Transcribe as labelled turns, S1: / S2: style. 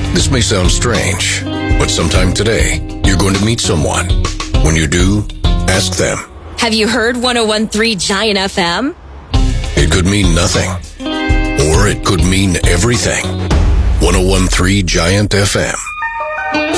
S1: This may sound strange, but sometime today, you're going to meet someone. When you do, ask them.
S2: Have you heard 101.3 Giant FM?
S1: It could mean nothing, or it could mean everything. 101.3 Giant FM.